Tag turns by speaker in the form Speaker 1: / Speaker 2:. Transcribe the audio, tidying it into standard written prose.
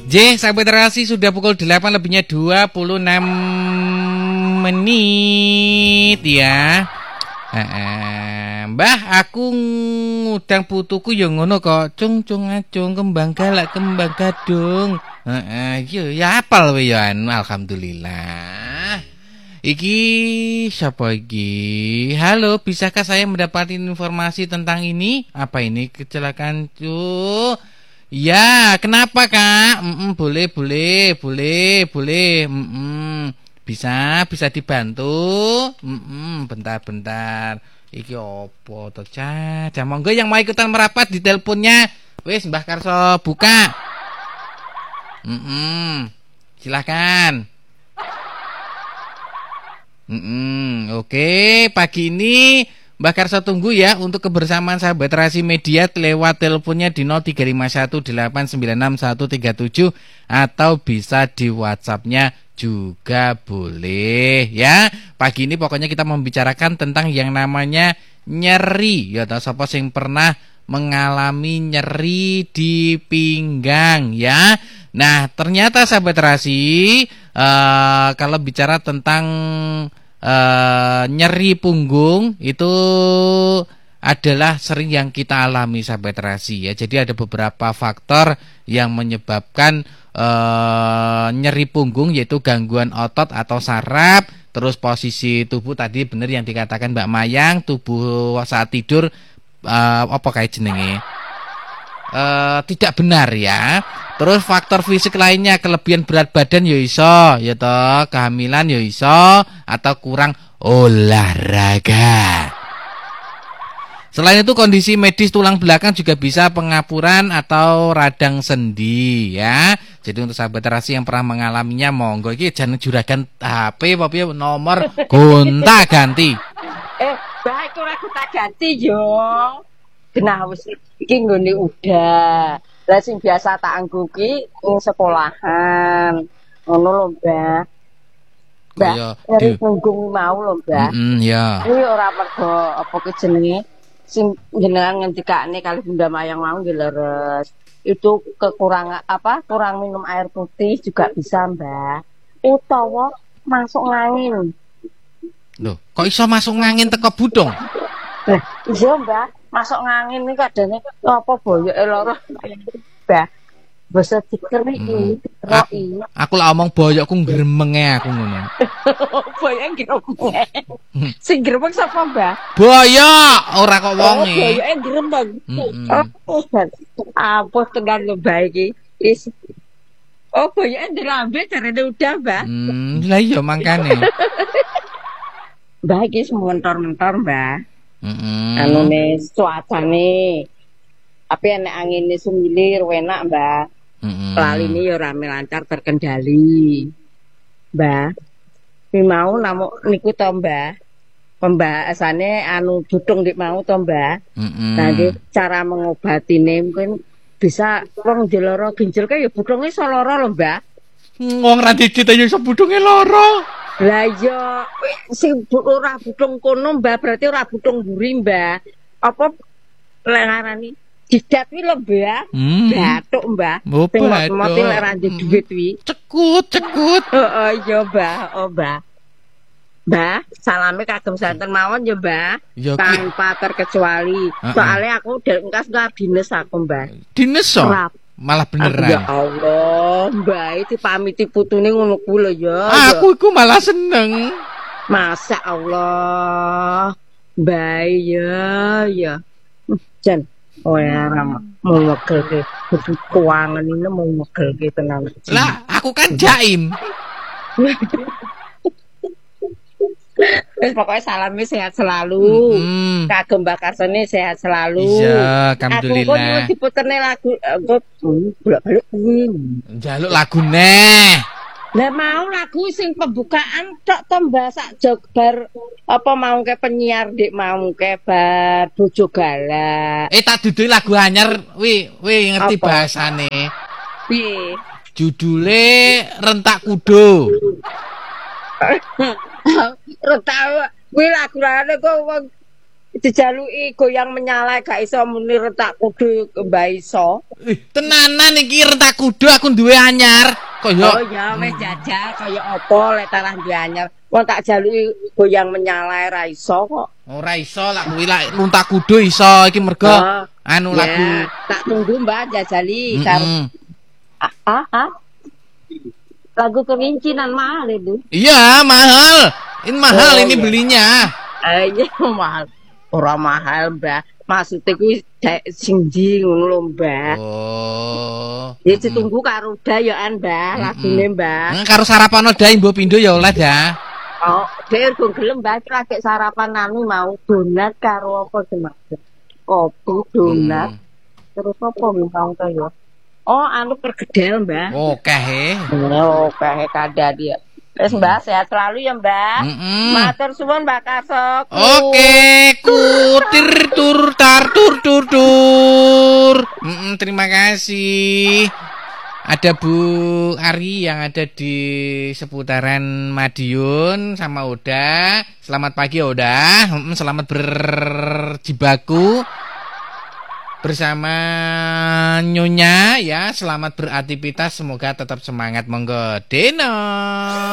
Speaker 1: Sampai terasi sudah pukul 8 lebihnya 26 menit ya. Mbah, aku ngudang putuku ya ngono kok. Cung acung kembang galak kembang gadung. Ya apal we ya alhamdulillah. Iki siapa iki? Halo, bisakah saya mendapatkan informasi tentang ini? Apa ini kecelakaan cu? Ya, kenapa Kak? Boleh. Bisa dibantu? Bentar. Iki opo to, Ca? Monggo yang mau ikutan merapat di teleponnya. Wis Mbah Karso buka. Silakan. Oke, pagi ini Mbak Karso tunggu ya untuk kebersamaan sahabat Terasi Media lewat teleponnya di 0351896137 atau bisa di WhatsApp-nya juga boleh ya. Pagi ini pokoknya kita membicarakan tentang yang namanya nyeri ya, atau siapa yang pernah mengalami nyeri di pinggang ya. Nah, ternyata sahabat Terasi kalau bicara tentang nyeri punggung itu adalah sering yang kita alami sahabat Terasi ya. Jadi ada beberapa faktor yang menyebabkan nyeri punggung, yaitu gangguan otot atau saraf, terus posisi tubuh tadi benar yang dikatakan Mbak Mayang, tubuh saat tidur apa kayak jenenge tidak benar ya. Terus faktor fisik lainnya, kelebihan berat badan ya iso, ya toh, kehamilan ya iso, atau kurang olahraga. Selain itu kondisi medis tulang belakang juga bisa pengapuran atau radang sendi ya. Jadi untuk sahabat Terasi yang pernah mengalaminya monggo iki jangan juragan HP apa nomor gonta ganti.
Speaker 2: Baik ora gonta ganti yo. Genah wis iki nggone udah. Lah sing biasa tak anggo ki ing sekolahan. Ngono lho, Mbah. Dari punggung mau lho, Mbah.
Speaker 1: Ya.
Speaker 2: Kuwi ora mergo apa ki jenenge sing jenengan ngendikane kali Bunda Mayang mau nggih leres. Itu kekurangan kurang minum air putih juga bisa, Mbah. Utawa masuk angin.
Speaker 1: Loh, kok iso masuk angin teko budong?
Speaker 2: Nah, iya, Mbah. Masuk angin ini kadane apa boyoke lara, Mbah. Basa dikeriki, dikeroi.
Speaker 1: Aku lah omong boyokku gremenge aku ngono.
Speaker 2: Boyok gremeng. Sing gremeng sapa, Mbah?
Speaker 1: Boyok, ora kok wonge.
Speaker 2: Boyoke gremeng. Apa tenan lho, Mbah iki. Boyoke dirambe jarene udah, Mbah.
Speaker 1: Lah iya mangkane.
Speaker 2: Mbah iki sementor-mentor, Mbah. Anune cuacane. Tapi enek angine sumilir enak, Mbah. Laline ya rame lancar terkendali. Mbah. Ki mau niku to, Mbah. Pembahasannya budung dik mau to, Mbah. Nanti cara mengobatine mungkin bisa wong lara ginjal ya budunge iso lara lho, Mbah.
Speaker 1: Wong ra dicit ya iso budunge lara.
Speaker 2: Lah iya sing ora budung kono, Mbah, berarti ora budung mburi, Mbah. Apa lengarani jidat kuwi lho, Mbah. Batuk, Mbah. Sing mati lek ra duit kuwi.
Speaker 1: Cekut.
Speaker 2: Heeh, iya, Mbah. Oh, Mbah. Mbah, salame kagem santen mawon ya, Mbah. Tanpa terkecuali. Soalnya aku engkas enggak dinas aku, Mbah.
Speaker 1: Dinas so? Malah beneran.
Speaker 2: Ya Allah, Mbak itu pamiti putune ngono ku lho ya.
Speaker 1: Aku iku malah seneng.
Speaker 2: Masya Allah. Mbak ya. Jan, ora mau megelke keuangan ini mau megelke tenan.
Speaker 1: Lah, aku kan jaim.
Speaker 2: Wis pokoke salami sehat selalu. Kagem Mbak Karsone sehat selalu.
Speaker 1: Iya, alhamdulillah.
Speaker 2: Aku kok diputerne lagu bolak-balik kuwi.
Speaker 1: Njaluk lagune.
Speaker 2: Lah mau lagu sing pembukaan tok to Mbak sak jogbar apa mau ke penyiar dik mau ke bar bojo galak.
Speaker 1: Tak duduhi lagu anyar wi ngerti bahasane.
Speaker 2: Piye?
Speaker 1: Judule Rentak Kudo.
Speaker 2: Rentak kuwi lagu-lagune kok wong dijaluki goyang menyala gak iso muni retak kudu mbak iso.
Speaker 1: Tenanan iki retak kudu aku duwe anyar. Kaya
Speaker 2: oh ya wis jajal kaya apa lek tanah duwe anyar. Wong tak jaluki goyang menyala ra iso kok.
Speaker 1: Ora iso lak kuwi lak luntak kudu iso iki mergo anu lagu.
Speaker 2: Tak tunggu Mbak jajali karo lagu kemincinan mahal itu.
Speaker 1: Iya, mahal. Ini mahal ini belinya.
Speaker 2: Iya, mahal. Ora mahal, Mbak. Maksudnya kuwi sing ndi ngono lho, Mbak.
Speaker 1: Oh.
Speaker 2: Ya ditunggu karo Uda ya an, Mbak, lagune, Mbak.
Speaker 1: Karo sarapan Uda mbok pindho ya oleh ya.
Speaker 2: Oh, dhewe go gelem, Mbak, lagi sarapan anu mau donat karo apa semak. Kopi, donat. Terus apa minta ya? Oh, anu pergedel, Mbak.
Speaker 1: Oke.
Speaker 2: Oke, kada dia. Wes Mbak, sehat selalu ya Mbak. Matur suwun Mbak Kasok.
Speaker 1: Oke, kutir tur tar tur tur tur. Terima kasih. Ada Bu Ari yang ada di seputaran Madiun sama Oda. Selamat pagi Oda. Selamat berjibaku bersama Nyonya ya. Selamat beraktivitas, semoga tetap semangat. Monggo Deno.